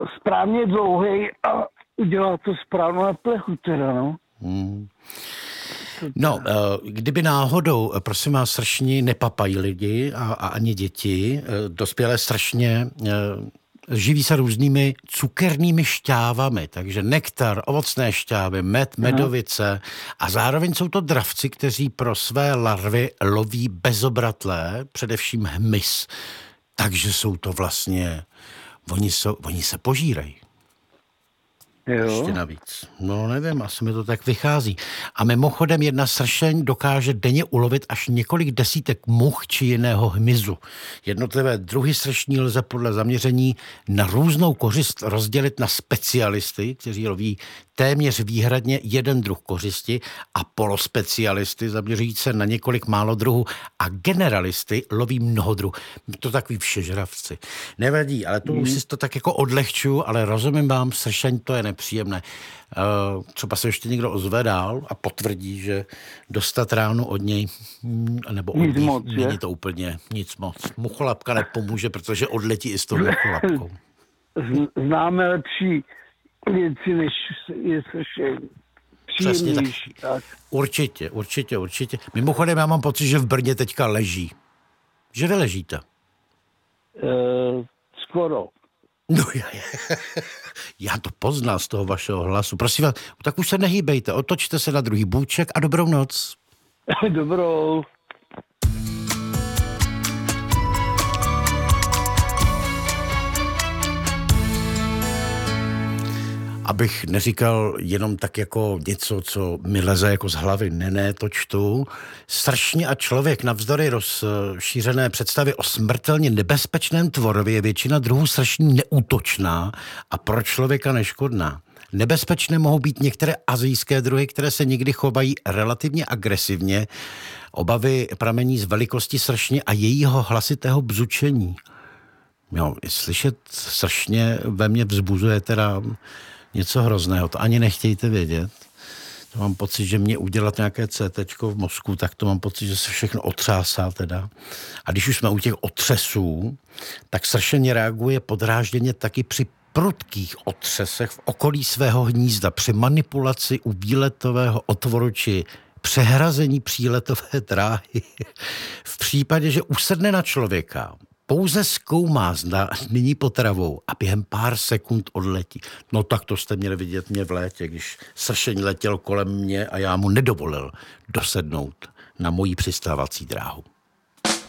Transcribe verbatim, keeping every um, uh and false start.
správně dlouhý a udělá to správnou na plechu teda, no. Hmm. No, kdyby náhodou, prosím vás, sršni nepapají lidi a, a ani děti, dospělé sršně živí se různými cukernými šťávami, takže nektar, ovocné šťávy, med, medovice a zároveň jsou to dravci, kteří pro své larvy loví bezobratlé, především hmyz. Takže jsou to vlastně, oni, jsou, oni se požírají. Jo. Ještě navíc. No nevím, asi mi to tak vychází. A mimochodem jedna sršeň dokáže denně ulovit až několik desítek much či jiného hmyzu. Jednotlivé druhy sršní lze podle zaměření na různou kořist rozdělit na specialisty, kteří loví téměř výhradně jeden druh kořisti, a polospecialisty zaměřují se na několik málo druhů a generalisty loví mnoho druhů. To takový všežravci. Nevadí, ale to mm. už si to tak jako odlehčuju, ale rozumím vám, sršeň to je nepříjemné. Uh, třeba se ještě někdo ozve dál a potvrdí, že dostat ráno od něj, nebo od nic něj, moc, není to úplně nic moc. Mucholapka nepomůže, protože odletí i s tou mucholapkou. Známe lepší věci, než je sršeň. Příjemnější. Tak. Určitě, určitě, určitě. Mimochodem, já mám pocit, že v Brně teďka leží. Že vy ležíte? Uh, skoro. No já, já to poznal z toho vašeho hlasu. Prosím vás, tak už se nehýbejte, otočte se na druhý bůček a dobrou noc. Dobrou. Abych neříkal jenom tak jako něco, co mi leze jako z hlavy. Ne, ne, to čtu. Sršně a člověk navzdory rozšířené představy o smrtelně nebezpečném tvorově je většina druhů sršní neútočná a pro člověka neškodná. Nebezpečné mohou být některé asijské druhy, které se někdy chovají relativně agresivně. Obavy pramení z velikosti sršně a jejího hlasitého bzučení. Jo, slyšet sršně ve mně vzbuzuje teda něco hrozného, to ani nechtějte vědět. To mám pocit, že mě udělat nějaké cétéčko v mozku, tak to mám pocit, že se všechno otřásá teda. A když už jsme u těch otřesů, tak sršeň reaguje podrážděně taky při prudkých otřesech v okolí svého hnízda, při manipulaci u výletového otvoru či přehrazení příletové dráhy. V případě, že usedne na člověka, pouze zkoumá, zda nyní potravou a během pár sekund odletí. No tak to jste měli vidět mě v létě, když sršeň letěl kolem mě a já mu nedovolil dosednout na moji přistávací dráhu.